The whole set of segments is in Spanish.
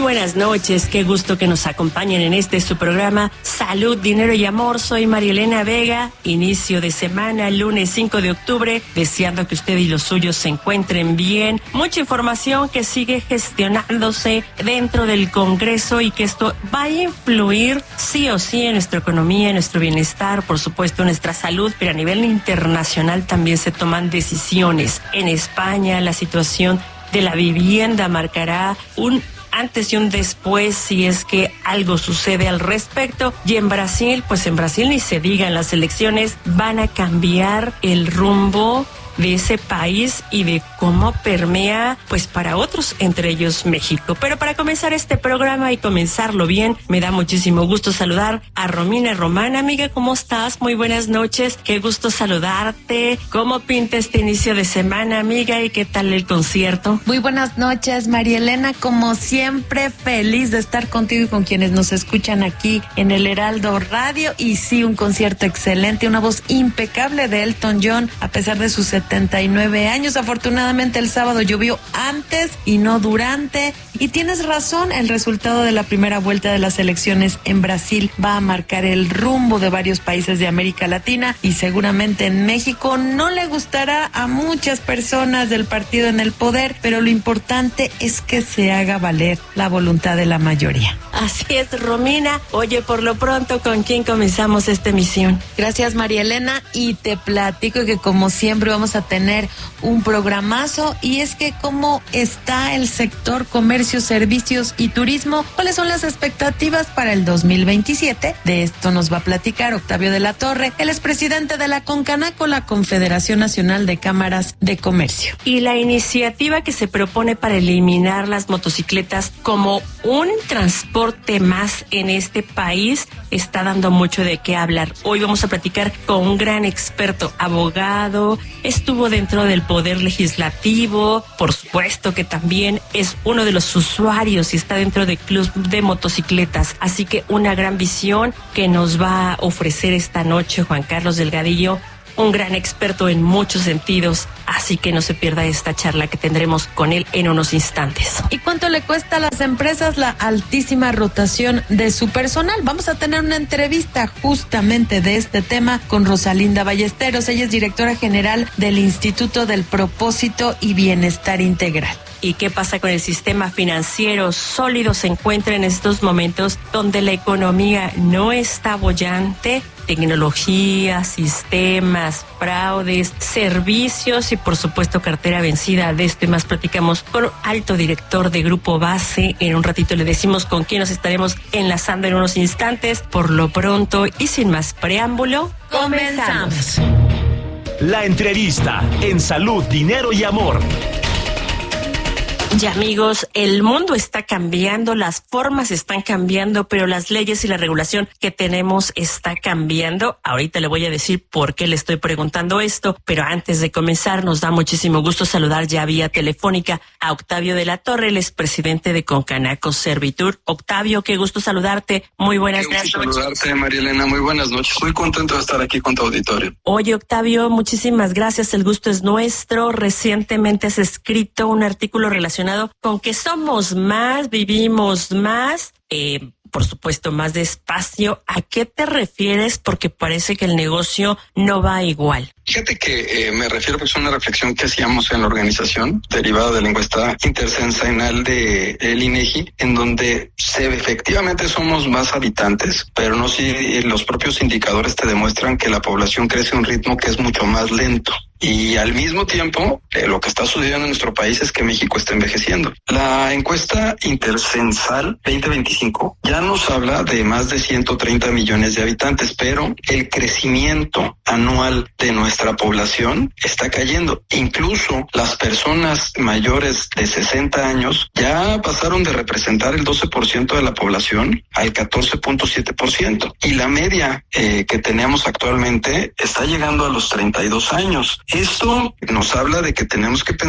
buenas noches, qué gusto que nos acompañen en su programa Salud, Dinero y Amor. Soy Marielena Vega, inicio de semana, lunes 5 de octubre, deseando que usted y los suyos se encuentren bien. Mucha información que sigue gestionándose dentro del Congreso y que esto va a influir sí o sí en nuestra economía, en nuestro bienestar, por supuesto en nuestra salud, pero a nivel internacional también se toman decisiones. En España la situación de la vivienda marcará un antes y un después si es que algo sucede al respecto. Y en Brasil, pues en Brasil ni se digan, las elecciones van a cambiar el rumbo de ese país y de cómo permea pues para otros, entre ellos México. Pero para comenzar este programa y comenzarlo bien, me da muchísimo gusto saludar a Romina Román. Amiga, ¿cómo estás? Muy buenas noches, qué gusto saludarte. ¿Cómo pinta este inicio de semana, amiga? ¿Y qué tal el concierto? Muy buenas noches, Marielena, como siempre feliz de estar contigo y con quienes nos escuchan aquí en el Heraldo Radio. Y sí, un concierto excelente, una voz impecable de Elton John, a pesar de sus 79 años. Afortunadamente el sábado llovió antes y no durante. Y tienes razón, el resultado de la primera vuelta de las elecciones en Brasil va a marcar el rumbo de varios países de América Latina y seguramente en México. No le gustará a muchas personas del partido en el poder, pero lo importante es que se haga valer la voluntad de la mayoría. Así es, Romina. Oye, por lo pronto, ¿con quién comenzamos esta emisión? Gracias, Marielena, y te platico que como siempre vamos a tener un programazo, y es que cómo está el sector comercio, servicios y turismo, cuáles son las expectativas para el 2027. De esto nos va a platicar Octavio de la Torre, él es presidente de la CONCANACO, la Confederación Nacional de Cámaras de Comercio. Y la iniciativa que se propone para eliminar las motocicletas como un transporte más en este país está dando mucho de qué hablar. Hoy vamos a platicar con un gran experto, abogado, estuvo dentro del Poder Legislativo, por supuesto que también es uno de los usuarios y está dentro del club de motocicletas, así que una gran visión que nos va a ofrecer esta noche Juan Carlos Delgadillo, un gran experto en muchos sentidos, así que no se pierda esta charla que tendremos con él en unos instantes. ¿Y cuánto le cuesta a las empresas la altísima rotación de su personal? Vamos a tener una entrevista justamente de este tema con Rosalinda Ballesteros, ella es directora general del Instituto del Propósito y Bienestar Integral. ¿Y qué pasa con el sistema financiero sólido? Se encuentra en estos momentos donde la economía no está boyante, tecnología, sistemas, fraudes, servicios y por supuesto cartera vencida. De esto y más platicamos con un alto director de Grupo Base. En un ratito le decimos con quién nos estaremos enlazando en unos instantes. Por lo pronto y sin más preámbulo, comenzamos. La entrevista en Salud, Dinero y Amor. Y amigos, el mundo está cambiando, las formas están cambiando, pero las leyes y la regulación que tenemos está cambiando. Ahorita le voy a decir por qué le estoy preguntando esto, pero antes de comenzar nos da muchísimo gusto saludar ya vía telefónica a Octavio de la Torre, el expresidente de CONCANACO Servitur. Octavio, qué gusto saludarte, muy buenas noches. Qué gusto saludarte, Marielena, muy buenas noches, muy contento de estar aquí con tu auditorio. Oye, Octavio, muchísimas gracias, el gusto es nuestro. Recientemente has escrito un artículo relacionado con que somos más, vivimos más, por supuesto más despacio. ¿A qué te refieres? Porque parece que el negocio no va igual. Fíjate que me refiero pues a una reflexión que hacíamos en la organización derivada de la encuesta intercensional del INEGI, en donde efectivamente somos más habitantes, pero no si los propios indicadores te demuestran que la población crece a un ritmo que es mucho más lento. Y al mismo tiempo, lo que está sucediendo en nuestro país es que México está envejeciendo. La encuesta intercensal 2025 ya nos habla de más de 130 millones de habitantes, pero el crecimiento anual de nuestra población está cayendo. Incluso las personas mayores de 60 años ya pasaron de representar el 12% de la población al 14.7%. Y la media que tenemos actualmente está llegando a los 32 años. Esto nos habla de que tenemos que pensar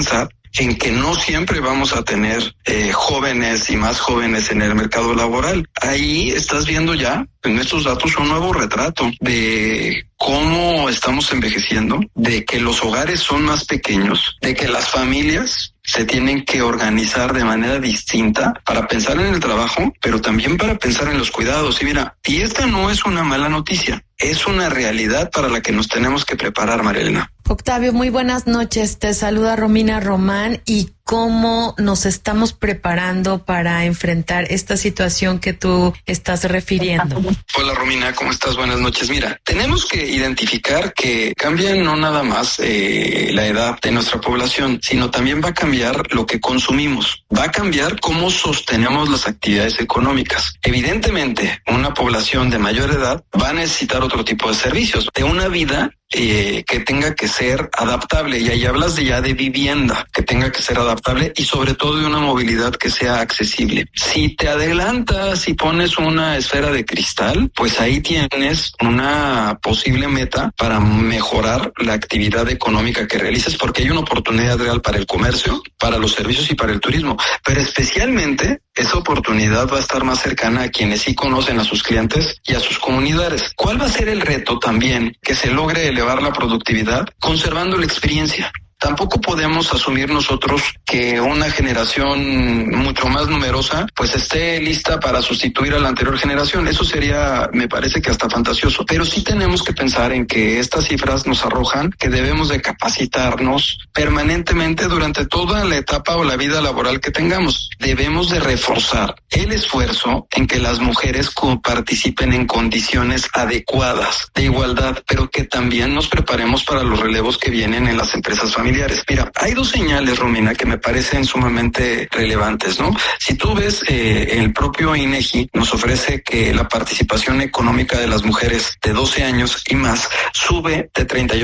en que no siempre vamos a tener jóvenes y más jóvenes en el mercado laboral. Ahí estás viendo ya en estos datos un nuevo retrato de cómo estamos envejeciendo, de que los hogares son más pequeños, de que las familias se tienen que organizar de manera distinta para pensar en el trabajo, pero también para pensar en los cuidados. Y mira, y esta no es una mala noticia, es una realidad para la que nos tenemos que preparar, María Elena. Octavio, muy buenas noches. Te saluda Romina Román. ¿Y cómo nos estamos preparando para enfrentar esta situación que tú estás refiriendo? Hola, Romina, ¿cómo estás? Buenas noches. Mira, tenemos que identificar que cambia no nada más la edad de nuestra población, sino también va a cambiar lo que consumimos. Va a cambiar cómo sostenemos las actividades económicas. Evidentemente, una población de mayor edad va a necesitar otro tipo de servicios, de una vida que tenga que ser adaptable, y ahí hablas de vivienda, que tenga que ser adaptable y sobre todo de una movilidad que sea accesible. Si te adelantas y pones una esfera de cristal, pues ahí tienes una posible meta para mejorar la actividad económica que realices, porque hay una oportunidad real para el comercio, para los servicios y para el turismo, pero especialmente esa oportunidad va a estar más cercana a quienes sí conocen a sus clientes y a sus comunidades. ¿Cuál va a ser el reto también? Que se logre elevar la productividad conservando la experiencia. Tampoco podemos asumir nosotros que una generación mucho más numerosa pues esté lista para sustituir a la anterior generación. Eso sería, me parece que hasta fantasioso. Pero sí tenemos que pensar en que estas cifras nos arrojan que debemos de capacitarnos permanentemente durante toda la etapa o la vida laboral que tengamos. Debemos de reforzar el esfuerzo en que las mujeres participen en condiciones adecuadas de igualdad, pero que también nos preparemos para los relevos que vienen en las empresas familiares. Mira, hay dos señales, Romina, que me parecen sumamente relevantes, ¿no? Si tú ves, el propio INEGI nos ofrece que la participación económica de las mujeres de 12 años y más sube de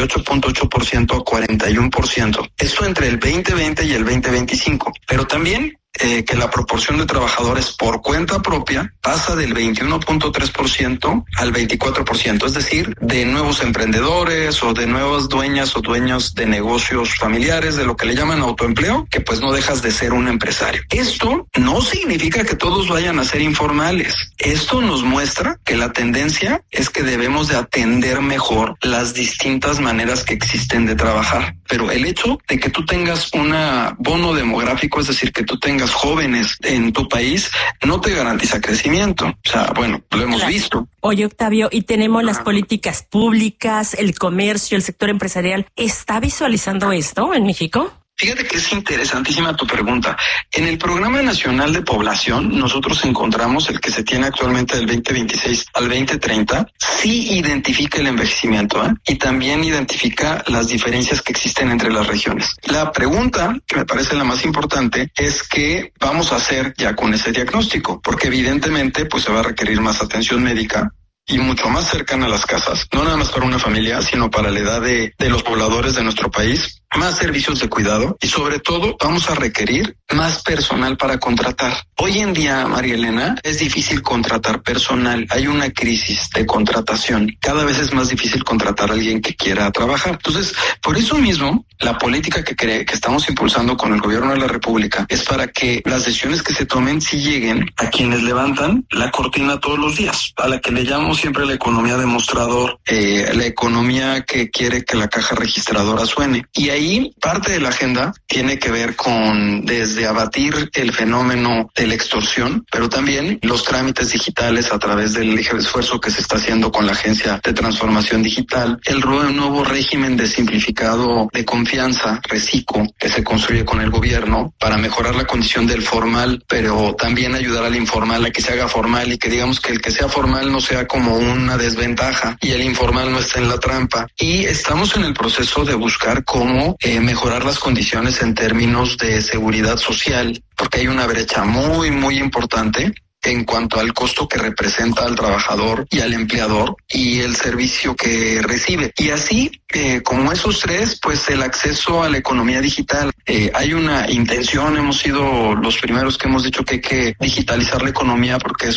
38.8% a 41%. Esto entre el 2020 y el 2025. Pero también que la proporción de trabajadores por cuenta propia pasa del 21.3% al 24%, es decir, de nuevos emprendedores o de nuevas dueñas o dueños de negocios familiares, de lo que le llaman autoempleo, que pues no dejas de ser un empresario. Esto no significa que todos vayan a ser informales. Esto nos muestra que la tendencia es que debemos de atender mejor las distintas maneras que existen de trabajar. Pero el hecho de que tú tengas un bono demográfico, es decir, que tú tengas jóvenes en tu país, no te garantiza crecimiento. O sea, bueno, lo hemos visto. Oye, Octavio, y tenemos las políticas públicas, el comercio, el sector empresarial. ¿Está visualizando esto en México? Fíjate que es interesantísima tu pregunta. En el Programa Nacional de Población, nosotros encontramos el que se tiene actualmente del 2026 al 2030, sí identifica el envejecimiento, y también identifica las diferencias que existen entre las regiones. La pregunta, que me parece la más importante, es qué vamos a hacer ya con ese diagnóstico, porque evidentemente pues se va a requerir más atención médica y mucho más cercana a las casas, no nada más para una familia, sino para la edad de los pobladores de nuestro país, más servicios de cuidado y sobre todo vamos a requerir más personal para contratar. Hoy en día, María Elena, es difícil contratar personal, hay una crisis de contratación, cada vez es más difícil contratar a alguien que quiera trabajar. Entonces, por eso mismo, la política que estamos impulsando con el gobierno de la República es para que las decisiones que se tomen sí lleguen a quienes levantan la cortina todos los días, a la que le llamamos siempre la economía demostrador, la economía que quiere que la caja registradora suene. Y ahí parte de la agenda tiene que ver con desde abatir el fenómeno de la extorsión, pero también los trámites digitales a través del esfuerzo que se está haciendo con la Agencia de Transformación Digital, el nuevo régimen de simplificado de confianza, RECICO, que se construye con el gobierno para mejorar la condición del formal, pero también ayudar al informal a que se haga formal y que digamos que el que sea formal no sea como una desventaja y el informal no esté en la trampa. Y estamos en el proceso de buscar cómo mejorar las condiciones en términos de seguridad social, porque hay una brecha muy, muy importante en cuanto al costo que representa al trabajador y al empleador y el servicio que recibe. Y así, como esos tres, pues el acceso a la economía digital. Hay una intención, hemos sido los primeros que hemos dicho que hay que digitalizar la economía porque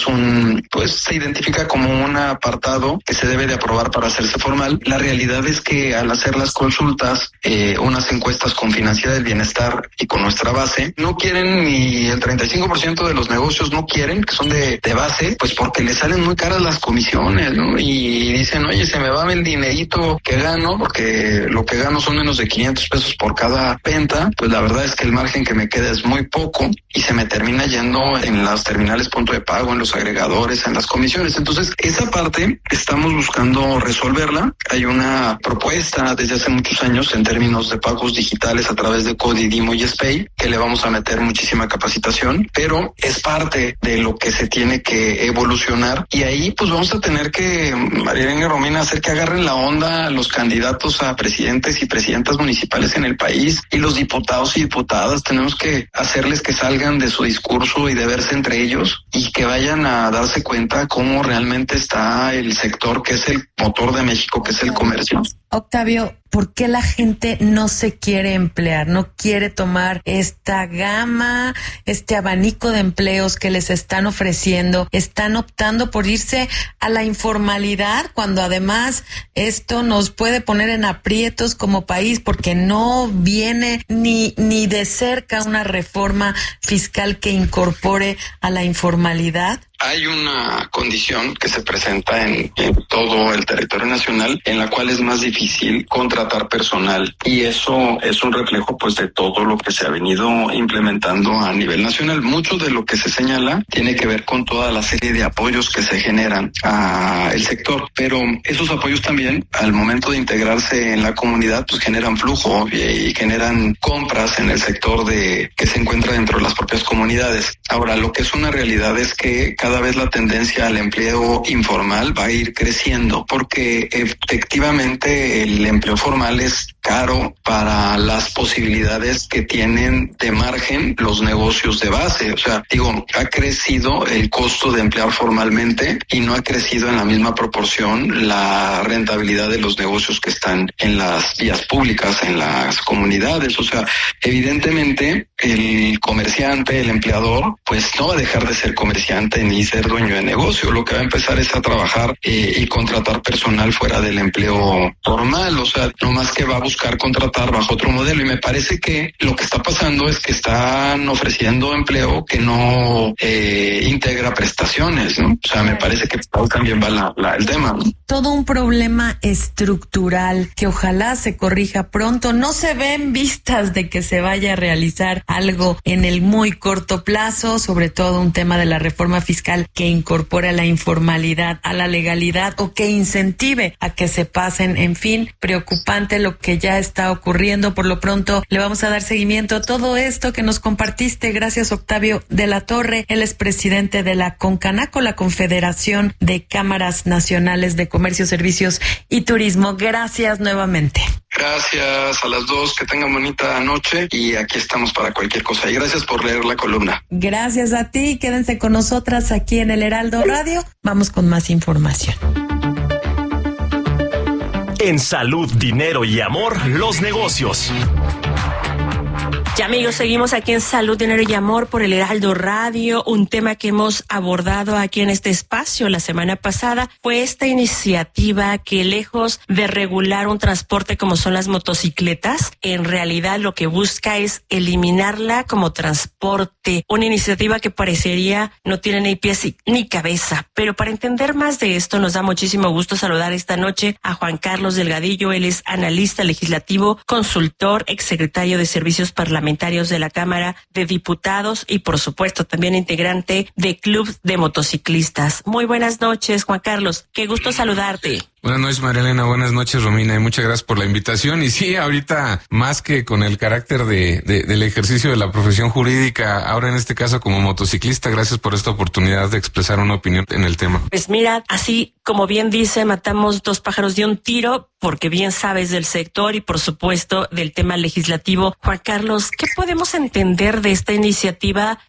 se identifica como un apartado que se debe de aprobar para hacerse formal. La realidad es que al hacer las consultas, unas encuestas con Financiera del Bienestar y con nuestra base, no quieren, ni el 35% de los negocios no quieren, que son de base, pues porque les salen muy caras las comisiones, ¿no? Y dicen, oye, se me va el dinerito que gano, porque lo que gano son menos de 500 pesos por cada venta, pues la verdad es que el margen que me queda es muy poco y se me termina yendo en las terminales punto de pago, en los agregadores, en las comisiones. Entonces, esa parte estamos buscando resolverla. Hay una propuesta desde hace muchos años en términos de pagos digitales a través de Codi, Dimo y Spay, que le vamos a meter muchísima capacitación, pero es parte de lo que se tiene que evolucionar y ahí pues vamos a tener que, Marielena y Romina, hacer que agarren la onda los candidatos a presidentes y presidentas municipales en el país y los diputados y diputadas. Tenemos que hacerles que salgan de su discurso y de verse entre ellos y que vayan a darse cuenta cómo realmente está el sector que es el motor de México, que es el comercio. Octavio, ¿por qué la gente no se quiere emplear, no quiere tomar esta gama, este abanico de empleos que les están ofreciendo? Están optando por irse a la informalidad cuando además esto nos puede poner en aprietos como país porque no viene ni de cerca una reforma fiscal que incorpore a la informalidad. Hay una condición que se presenta en todo el territorio nacional en la cual es más difícil contratar personal y eso es un reflejo pues de todo lo que se ha venido implementando a nivel nacional. Mucho de lo que se señala tiene que ver con toda la serie de apoyos que se generan al sector, pero esos apoyos también al momento de integrarse en la comunidad pues generan flujo y generan compras en el sector que se encuentra dentro de las propias comunidades. Ahora, lo que es una realidad es que cada vez la tendencia al empleo informal va a ir creciendo porque efectivamente el empleo formal es caro para las posibilidades que tienen de margen los negocios de base. O sea, ha crecido el costo de emplear formalmente y no ha crecido en la misma proporción la rentabilidad de los negocios que están en las vías públicas, en las comunidades. O sea, evidentemente el comerciante, el empleador, pues no va a dejar de ser comerciante ni ser dueño de negocio. Lo que va a empezar es a trabajar y contratar personal fuera del empleo formal. O sea, no más que va a buscar contratar bajo otro modelo. Y me parece que lo que está pasando es que están ofreciendo empleo que no integra prestaciones, ¿no? O sea, me parece que también va el tema, ¿no? Todo un problema estructural que ojalá se corrija pronto. No se ven vistas de que se vaya a realizar algo en el muy corto plazo, sobre todo un tema de la reforma fiscal que incorpore la informalidad a la legalidad o que incentive a que se pasen. En fin, preocupante lo que ya está ocurriendo. Por lo pronto le vamos a dar seguimiento a todo esto que nos compartiste. Gracias, Octavio de la Torre. Él es presidente de la CONCANACO, la Confederación de Cámaras Nacionales de Comercio, Servicios y Turismo. Gracias nuevamente. Gracias a las dos, que tengan bonita noche y aquí estamos para cualquier cosa. Y gracias por leer la columna. Gracias a ti, quédense con nosotras aquí en el Heraldo Radio. Vamos con más información. En Salud, Dinero y Amor, los negocios. Ya amigos, seguimos aquí en Salud, Dinero y Amor por el Heraldo Radio. Un tema que hemos abordado aquí en este espacio la semana pasada fue esta iniciativa que, lejos de regular un transporte como son las motocicletas, en realidad lo que busca es eliminarla como transporte. Una iniciativa que parecería no tiene ni pies ni cabeza. Pero para entender más de esto, nos da muchísimo gusto saludar esta noche a Juan Carlos Delgadillo. Él es analista legislativo, consultor, exsecretario de Servicios Parlamentarios de la Cámara de Diputados y, por supuesto, también integrante de Club de Motociclistas. Muy buenas noches, Juan Carlos. Qué gusto saludarte. Buenas noches, Marielena. Buenas noches, Romina. Y muchas gracias por la invitación. Y sí, ahorita, más que con el carácter del ejercicio de la profesión jurídica, ahora en este caso como motociclista, gracias por esta oportunidad de expresar una opinión en el tema. Pues mira, así como bien dice, matamos dos pájaros de un tiro, porque bien sabes del sector y, por supuesto, del tema legislativo. Juan Carlos, ¿qué podemos entender de esta iniciativa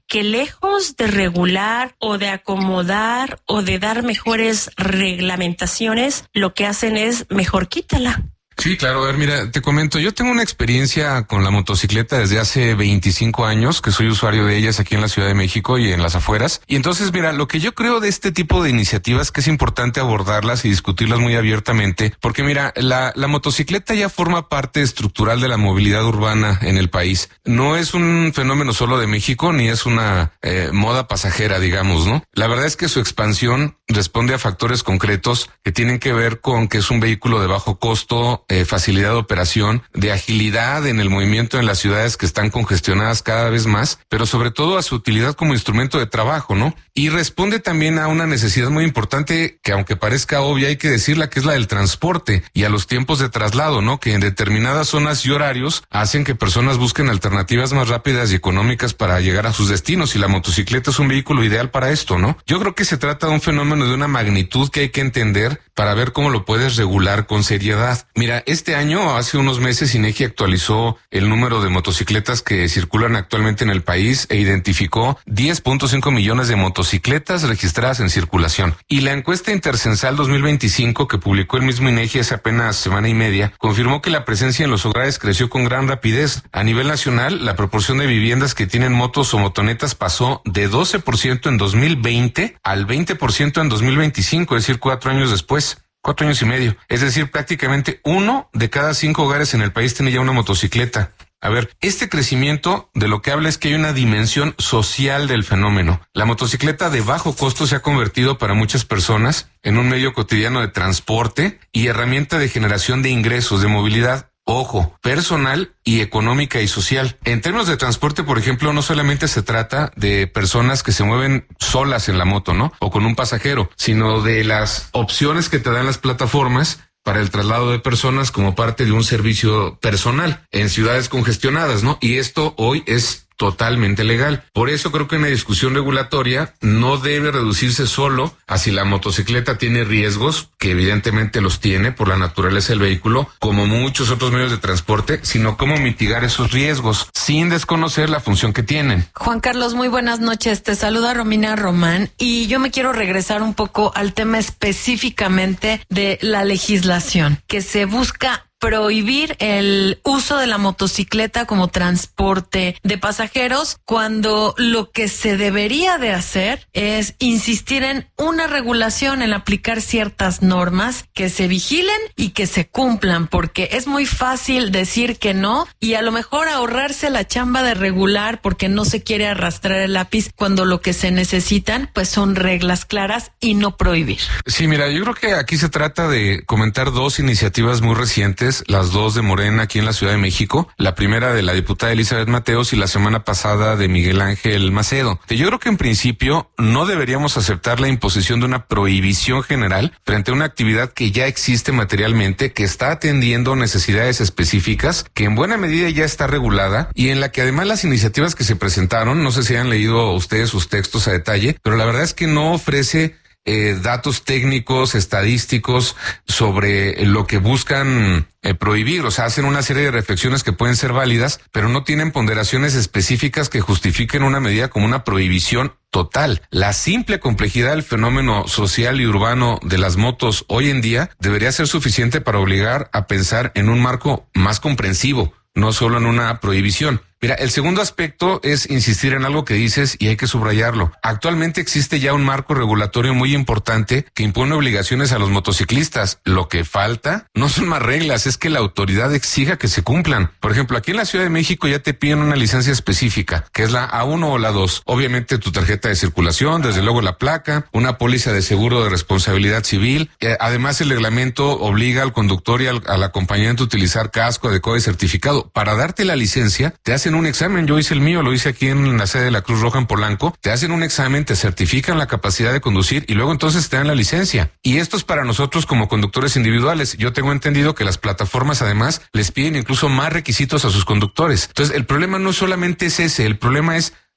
que lejos de regular o de acomodar o de dar mejores reglamentaciones, lo que hacen es mejor quítala. Sí, claro. A ver, mira, te comento, yo tengo una experiencia con la motocicleta desde hace 25 años, que soy usuario de ellas aquí en la Ciudad de México y en las afueras. Y entonces, mira, lo que yo creo de este tipo de iniciativas que es importante abordarlas y discutirlas muy abiertamente, porque mira, la motocicleta ya forma parte estructural de la movilidad urbana en el país. No es un fenómeno solo de México, ni es una moda pasajera, digamos, ¿no? La verdad es que su expansión responde a factores concretos que tienen que ver con que es un vehículo de bajo costo, facilidad de operación, de agilidad en el movimiento en las ciudades que están congestionadas cada vez más, pero sobre todo a su utilidad como instrumento de trabajo, ¿no? Y responde también a una necesidad muy importante que, aunque parezca obvia, hay que decirla, que es la del transporte y a los tiempos de traslado, ¿no? Que en determinadas zonas y horarios hacen que personas busquen alternativas más rápidas y económicas para llegar a sus destinos, y la motocicleta es un vehículo ideal para esto, ¿no? Yo creo que se trata de un fenómeno de una magnitud que hay que entender para ver cómo lo puedes regular con seriedad. Mira, este año, hace unos meses, INEGI actualizó el número de motocicletas que circulan actualmente en el país e identificó 10.5 millones de motocicletas registradas en circulación. Y la encuesta intercensal 2025 que publicó el mismo INEGI hace apenas semana y media confirmó que la presencia en los hogares creció con gran rapidez. A nivel nacional, la proporción de viviendas que tienen motos o motonetas pasó de 12% en 2020 al 20% en 2025, es decir, 4 años después. 4 años y medio. Es decir, prácticamente 1 de cada 5 hogares en el país tiene ya una motocicleta. A ver, este crecimiento de lo que habla es que hay una dimensión social del fenómeno. La motocicleta de bajo costo se ha convertido para muchas personas en un medio cotidiano de transporte y herramienta de generación de ingresos, de movilidad. Ojo, personal y económica y social. En términos de transporte, por ejemplo, no solamente se trata de personas que se mueven solas en la moto, ¿no? O con un pasajero, sino de las opciones que te dan las plataformas para el traslado de personas como parte de un servicio personal en ciudades congestionadas, ¿no? Y esto hoy es totalmente legal. Por eso creo que una discusión regulatoria no debe reducirse solo a si la motocicleta tiene riesgos, que evidentemente los tiene por la naturaleza del vehículo, como muchos otros medios de transporte, sino cómo mitigar esos riesgos sin desconocer la función que tienen. Juan Carlos, muy buenas noches. Te saluda Romina Román y yo me quiero regresar un poco al tema específicamente de la legislación, que se busca prohibir el uso de la motocicleta como transporte de pasajeros, cuando lo que se debería de hacer es insistir en una regulación, en aplicar ciertas normas que se vigilen y que se cumplan, porque es muy fácil decir que no y a lo mejor ahorrarse la chamba de regular porque no se quiere arrastrar el lápiz, cuando lo que se necesitan pues son reglas claras y no prohibir. Sí, mira, yo creo que aquí se trata de comentar 2 iniciativas muy recientes, las 2 de Morena aquí en la Ciudad de México, la primera de la diputada Elizabeth Mateos y la semana pasada de Miguel Ángel Macedo. Yo creo que en principio no deberíamos aceptar la imposición de una prohibición general frente a una actividad que ya existe materialmente, que está atendiendo necesidades específicas, que en buena medida ya está regulada y en la que además las iniciativas que se presentaron, no sé si han leído ustedes sus textos a detalle, pero la verdad es que no ofrece datos técnicos, estadísticos sobre lo que buscan prohibir. O sea, hacen una serie de reflexiones que pueden ser válidas, pero no tienen ponderaciones específicas que justifiquen una medida como una prohibición total. La simple complejidad del fenómeno social y urbano de las motos hoy en día debería ser suficiente para obligar a pensar en un marco más comprensivo, no solo en una prohibición. Mira, el segundo aspecto es insistir en algo que dices y hay que subrayarlo. Actualmente existe ya un marco regulatorio muy importante que impone obligaciones a los motociclistas. Lo que falta no son más reglas, es que la autoridad exija que se cumplan. Por ejemplo, aquí en la Ciudad de México ya te piden una licencia específica, que es la A1 o la 2. Obviamente tu tarjeta de circulación, desde luego la placa, una póliza de seguro de responsabilidad civil. Además, el reglamento obliga al conductor y al acompañante a utilizar casco adecuado y certificado. Para darte la licencia, te hacen un examen. Yo hice el mío, lo hice aquí en la sede de la Cruz Roja en Polanco. Te hacen un examen, te certifican la capacidad de conducir y luego entonces te dan la licencia. Y esto es para nosotros como conductores individuales. Yo tengo entendido que las plataformas además les piden incluso más requisitos a sus conductores. Entonces, el problema no solamente es ese, el problema es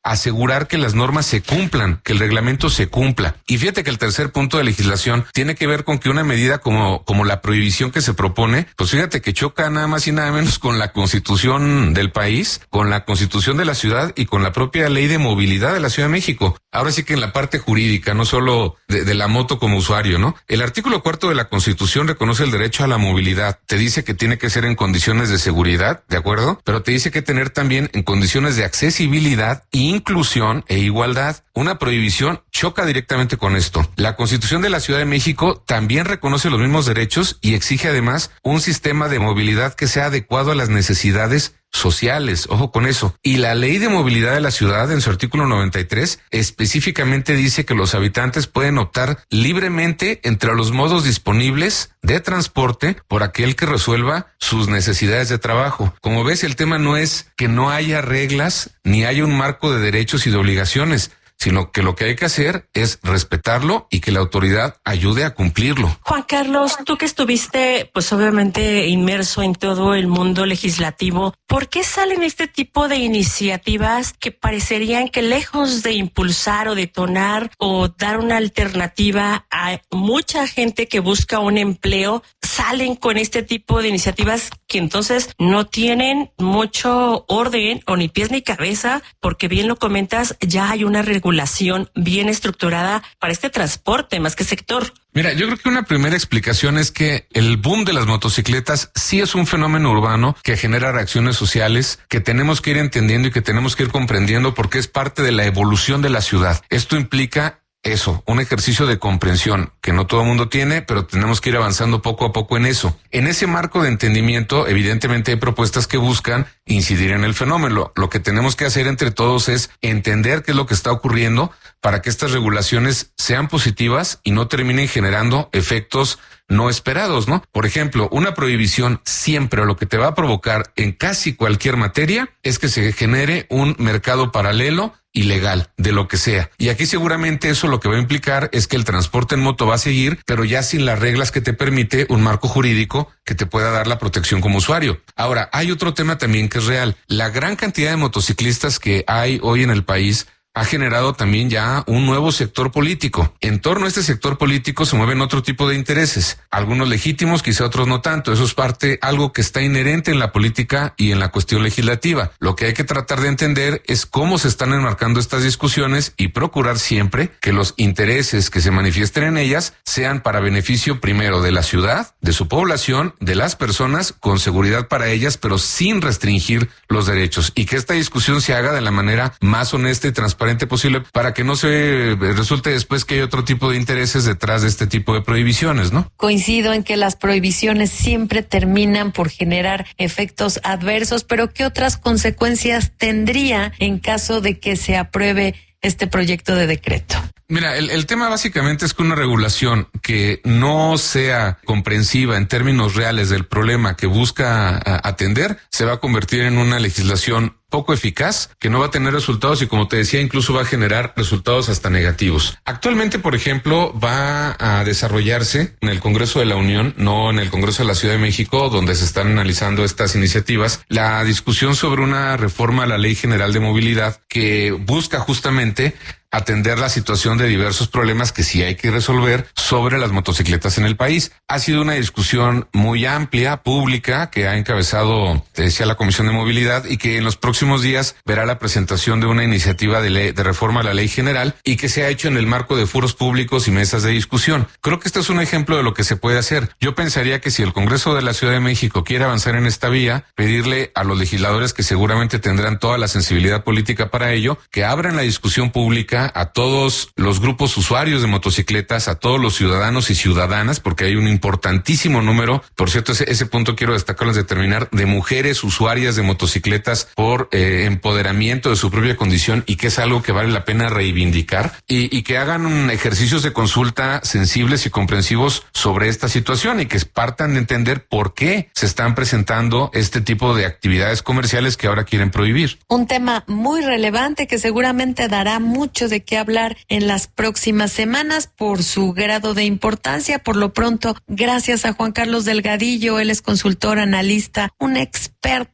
asegurar que las normas se cumplan, que el reglamento se cumpla. Y fíjate que el tercer punto de legislación tiene que ver con que una medida como la prohibición que se propone, pues fíjate que choca nada más y nada menos con la Constitución del país, con la Constitución de la ciudad y con la propia Ley de Movilidad de la Ciudad de México. Ahora sí que en la parte jurídica, no solo de la moto como usuario, ¿no? El artículo 4 de la Constitución reconoce el derecho a la movilidad. Te dice que tiene que ser en condiciones de seguridad, ¿de acuerdo? Pero te dice que tener también en condiciones de accesibilidad, inclusión e igualdad. Una prohibición choca directamente con esto. La Constitución de la Ciudad de México también reconoce los mismos derechos y exige además un sistema de movilidad que sea adecuado a las necesidades sociales, ojo con eso. Y la Ley de Movilidad de la Ciudad, en su artículo 93, específicamente dice que los habitantes pueden optar libremente entre los modos disponibles de transporte por aquel que resuelva sus necesidades de trabajo. Como ves, el tema no es que no haya reglas ni haya un marco de derechos y de obligaciones, sino que lo que hay que hacer es respetarlo y que la autoridad ayude a cumplirlo. Juan Carlos, tú que estuviste pues obviamente inmerso en todo el mundo legislativo, ¿por qué salen este tipo de iniciativas que parecerían que lejos de impulsar o detonar o dar una alternativa a mucha gente que busca un empleo, salen con este tipo de iniciativas que entonces no tienen mucho orden o ni pies ni cabeza, porque bien lo comentas, ya hay una regulación bien estructurada para este transporte más que sector? Mira, yo creo que una primera explicación es que el boom de las motocicletas sí es un fenómeno urbano que genera reacciones sociales que tenemos que ir entendiendo y que tenemos que ir comprendiendo porque es parte de la evolución de la ciudad. Esto implica eso, un ejercicio de comprensión que no todo el mundo tiene, pero tenemos que ir avanzando poco a poco en eso. En ese marco de entendimiento, evidentemente hay propuestas que buscan incidir en el fenómeno. Lo que tenemos que hacer entre todos es entender qué es lo que está ocurriendo para que estas regulaciones sean positivas y no terminen generando efectos no esperados, ¿no? Por ejemplo, una prohibición siempre lo que te va a provocar en casi cualquier materia es que se genere un mercado paralelo ilegal, de lo que sea. Y aquí seguramente eso lo que va a implicar es que el transporte en moto va a seguir, pero ya sin las reglas que te permite un marco jurídico que te pueda dar la protección como usuario. Ahora, hay otro tema también que es real. La gran cantidad de motociclistas que hay hoy en el país ha generado también ya un nuevo sector político. En torno a este sector político se mueven otro tipo de intereses, algunos legítimos, quizá otros no tanto. Eso es algo que está inherente en la política y en la cuestión legislativa. Lo que hay que tratar de entender es cómo se están enmarcando estas discusiones y procurar siempre que los intereses que se manifiesten en ellas sean para beneficio primero de la ciudad, de su población, de las personas, con seguridad para ellas, pero sin restringir los derechos, y que esta discusión se haga de la manera más honesta y transparente posible para que no se resulte después que hay otro tipo de intereses detrás de este tipo de prohibiciones, ¿no? Coincido en que las prohibiciones siempre terminan por generar efectos adversos, pero ¿qué otras consecuencias tendría en caso de que se apruebe este proyecto de decreto? Mira, el tema básicamente es que una regulación que no sea comprensiva en términos reales del problema que busca atender se va a convertir en una legislación poco eficaz, que no va a tener resultados y, como te decía, incluso va a generar resultados hasta negativos. Actualmente, por ejemplo, va a desarrollarse en el Congreso de la Unión, no en el Congreso de la Ciudad de México, donde se están analizando estas iniciativas, la discusión sobre una reforma a la Ley General de Movilidad que busca justamente atender la situación de diversos problemas que sí hay que resolver sobre las motocicletas en el país. Ha sido una discusión muy amplia, pública, que ha encabezado, te decía, la Comisión de Movilidad, y que en los próximos días verá la presentación de una iniciativa de reforma a la Ley General, y que se ha hecho en el marco de foros públicos y mesas de discusión. Creo que este es un ejemplo de lo que se puede hacer. Yo pensaría que si el Congreso de la Ciudad de México quiere avanzar en esta vía, pedirle a los legisladores, que seguramente tendrán toda la sensibilidad política para ello, que abran la discusión pública a todos los grupos usuarios de motocicletas, a todos los ciudadanos y ciudadanas, porque hay un importantísimo número, por cierto, ese punto quiero destacarlo antes de terminar, de mujeres usuarias de motocicletas por empoderamiento de su propia condición, y que es algo que vale la pena reivindicar, y que hagan ejercicios de consulta sensibles y comprensivos sobre esta situación, y que partan de entender por qué se están presentando este tipo de actividades comerciales que ahora quieren prohibir. Un tema muy relevante que seguramente dará mucho de qué hablar en las próximas semanas por su grado de importancia. Por lo pronto, gracias a Juan Carlos Delgadillo, él es consultor, analista, un experto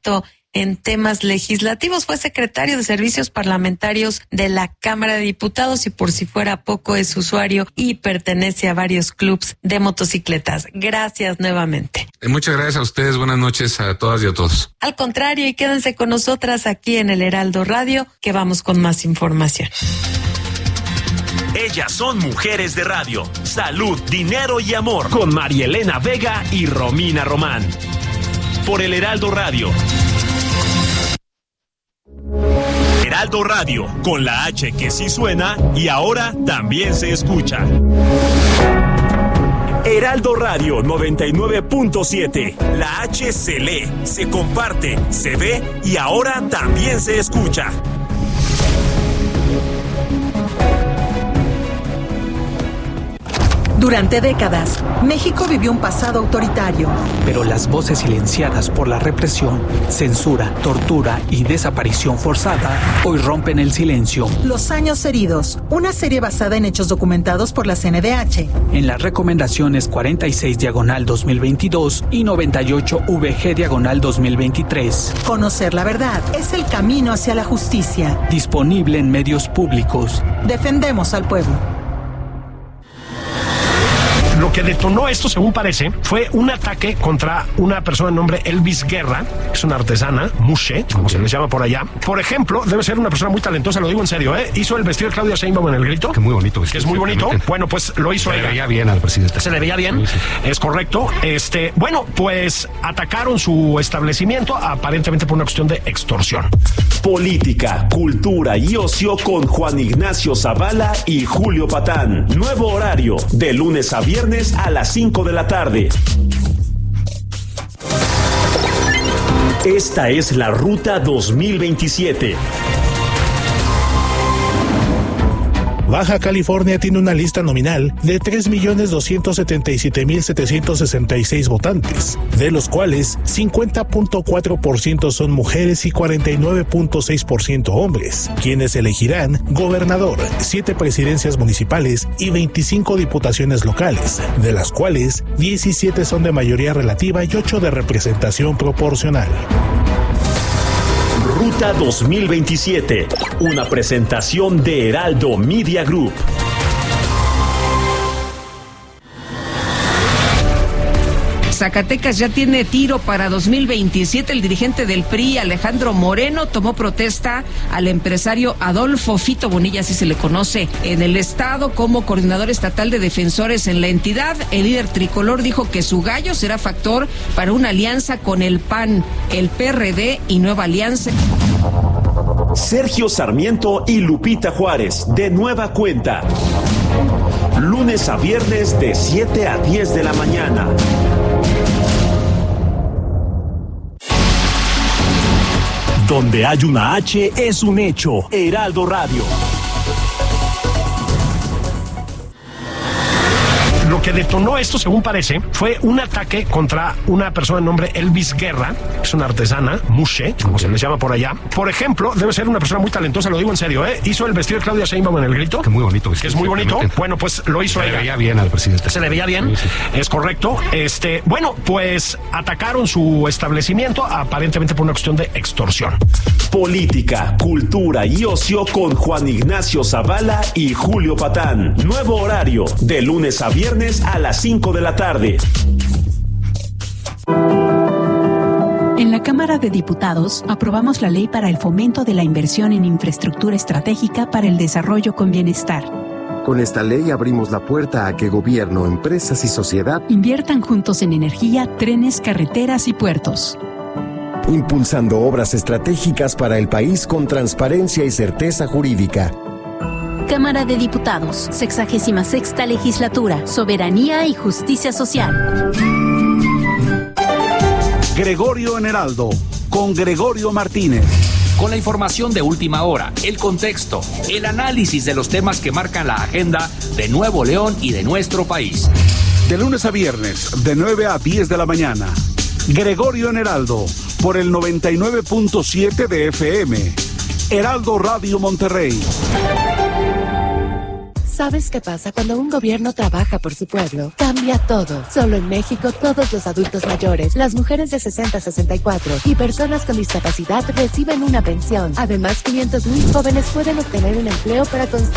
en temas legislativos. Fue secretario de Servicios Parlamentarios de la Cámara de Diputados y, por si fuera poco, es usuario y pertenece a varios clubs de motocicletas. Gracias nuevamente. Muchas gracias a ustedes. Buenas noches a todas y a todos. Al contrario, y quédense con nosotras aquí en el Heraldo Radio, que vamos con más información. Ellas son mujeres de radio. Salud, dinero y amor. Con María Elena Vega y Romina Román. Por el Heraldo Radio. Heraldo Radio, con la H que sí suena y ahora también se escucha. Heraldo Radio 99.7. La H se lee, se comparte, se ve y ahora también se escucha. Durante décadas, México vivió un pasado autoritario. Pero las voces silenciadas por la represión, censura, tortura y desaparición forzada hoy rompen el silencio. Los años heridos, una serie basada en hechos documentados por la CNDH. En las recomendaciones 46/2022 y 98/VG/2023. Conocer la verdad es el camino hacia la justicia. Disponible en medios públicos. Defendemos al pueblo. Lo que detonó esto, según parece, fue un ataque contra una persona de nombre Elvis Guerra, que es una artesana, mushe, como se les llama por allá. Por ejemplo, debe ser una persona muy talentosa, lo digo en serio, Hizo el vestido de Claudia Sheinbaum en el grito. Que muy bonito. Que es muy bonito. Bueno, pues lo hizo ella. Se le veía bien al presidente. Se le veía bien, sí. Es correcto. Bueno, pues atacaron su establecimiento aparentemente por una cuestión de extorsión. Política, cultura y ocio con Juan Ignacio Zavala y Julio Patán. Nuevo horario, de lunes a viernes a las 5 de la tarde. Esta es la Ruta 2027. Baja California tiene una lista nominal de 3.277.766 votantes, de los cuales 50.4% son mujeres y 49.6% hombres, quienes elegirán gobernador, 7 presidencias municipales y 25 diputaciones locales, de las cuales 17 son de mayoría relativa y 8 de representación proporcional. Ruta 2027, una presentación de Heraldo Media Group. Zacatecas ya tiene tiro para 2027. El dirigente del PRI, Alejandro Moreno, tomó protesta al empresario Adolfo Fito Bonilla, así se le conoce, en el estado como coordinador estatal de defensores en la entidad. El líder tricolor dijo que su gallo será factor para una alianza con el PAN, el PRD y Nueva Alianza. Sergio Sarmiento y Lupita Juárez, de nueva cuenta. Lunes a viernes de 7 a 10 de la mañana. Donde hay una H es un hecho. Heraldo Radio. Lo que detonó esto, según parece, fue un ataque contra una persona de nombre Elvis Guerra, que es una artesana, mushe, como se les llama por allá. Por ejemplo, debe ser una persona muy talentosa, lo digo en serio, Hizo el vestido de Claudia Sheinbaum en el grito. Que muy bonito. Que es muy bonito. Bueno, pues lo hizo ella. Se le veía bien al presidente. Se le veía bien, sí. Es correcto. Bueno, pues atacaron su establecimiento aparentemente por una cuestión de extorsión. Política, cultura y ocio con Juan Ignacio Zavala y Julio Patán. Nuevo horario, de lunes a viernes a las 5 de la tarde. En la Cámara de Diputados aprobamos la ley para el fomento de la inversión en infraestructura estratégica para el desarrollo con bienestar. Con esta ley abrimos la puerta a que gobierno, empresas y sociedad inviertan juntos en energía, trenes, carreteras y puertos. Impulsando obras estratégicas para el país con transparencia y certeza jurídica. Cámara de Diputados, 66ª Legislatura, Soberanía y Justicia Social. Gregorio en Heraldo, con Gregorio Martínez. Con la información de última hora, el contexto, el análisis de los temas que marcan la agenda de Nuevo León y de nuestro país. De lunes a viernes, de 9 a 10 de la mañana. Gregorio en Heraldo, por el 99.7 de FM. Heraldo Radio Monterrey. ¿Sabes qué pasa cuando un gobierno trabaja por su pueblo? Cambia todo. Solo en México, todos los adultos mayores, las mujeres de 60 a 64 y personas con discapacidad reciben una pensión. Además, 500,000 jóvenes pueden obtener un empleo para construir